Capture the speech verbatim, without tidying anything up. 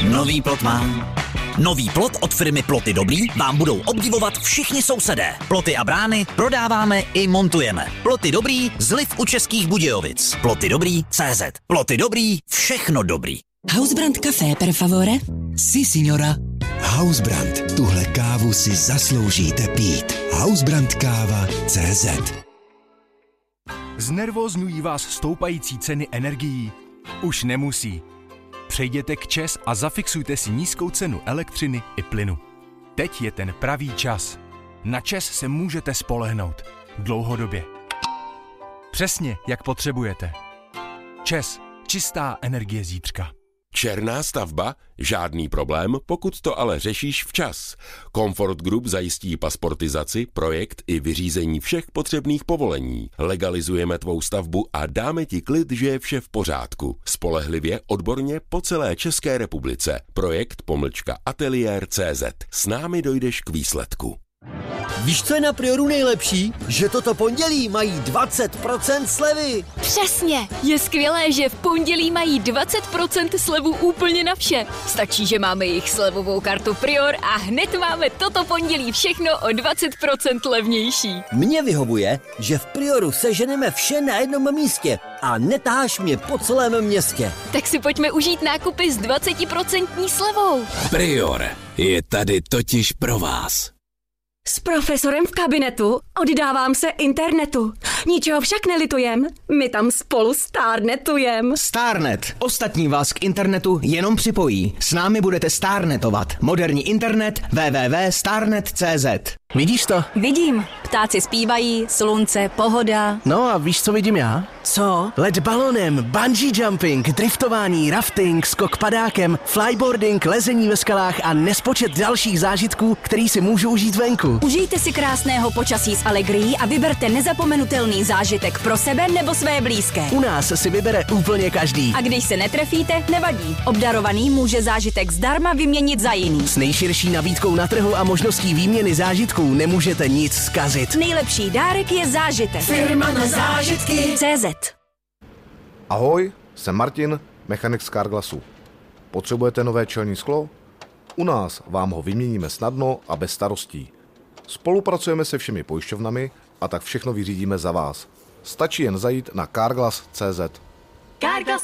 Nový plot mám. Nový plot od firmy Ploty Dobrý vám budou obdivovat všichni sousedé. Ploty a brány prodáváme i montujeme. Ploty Dobrý, zliv u Českých Budějovic. Ploty Dobrý tečka cé zet. Ploty Dobrý, všechno dobrý. Housebrand Café, per favore? Si, signora. Housebrand. Tuhle kávu si zasloužíte pít. Housebrand káva tečka cé zet. Znervózňují vás stoupající ceny energií? Už nemusí. Přejděte k ČEZ a zafixujte si nízkou cenu elektřiny i plynu. Teď je ten pravý čas. Na ČEZ se můžete spolehnout. Dlouhodobě. Přesně, jak potřebujete. ČEZ. Čistá energie zítřka. Černá stavba? Žádný problém, pokud to ale řešíš včas. Comfort Group zajistí pasportizaci, projekt i vyřízení všech potřebných povolení. Legalizujeme tvou stavbu a dáme ti klid, že je vše v pořádku. Spolehlivě, odborně po celé České republice. Projekt pomlčka ateliér tečka cé zet. S námi dojdeš k výsledku. Víš, co je na Prioru nejlepší? Že toto pondělí mají dvacet procent slevy. Přesně! Je skvělé, že v pondělí mají dvacet procent slevu úplně na vše. Stačí, že máme jejich slevovou kartu Prior a hned máme toto pondělí všechno o dvacet procent levnější. Mně vyhovuje, že v Prioru seženeme vše na jednom místě a netáháš mě po celém městě. Tak si pojďme užít nákupy s dvacet procent slevou. Prior je tady totiž pro vás. S profesorem v kabinetu oddávám se internetu. Ničeho však nelitujem, my tam spolu stárnetujem. Starnet. Ostatní vás k internetu jenom připojí. S námi budete starnetovat. Moderní internet w w w tečka starnet tečka cé zet. Vidíš to? Vidím. Ptáci zpívají, slunce, pohoda. No a víš, co vidím já? Co? Let balonem, bungee jumping, driftování, rafting, skok padákem, flyboarding, lezení ve skalách a nespočet dalších zážitků, který si můžu užít venku. Užijte si krásného počasí s Allegrií a vyberte nezapomenutelný zážitek pro sebe nebo své blízké. U nás si vybere úplně každý. A když se netrefíte, nevadí. Obdarovaný může zážitek zdarma vyměnit za jiný. S nejširší nabídkou na trhu a možností výměny zážitků nemůžete nic zkazit. Nejlepší dárek je zážitek. Firma na zážitky. cé zet. Ahoj, jsem Martin, mechanik z Carglassu. Potřebujete nové čelní sklo? U nás vám ho vyměníme snadno a bez starostí. Spolupracujeme se všemi pojišťovnami a tak všechno vyřídíme za vás. Stačí jen zajít na carglass tečka cé zet. Carglass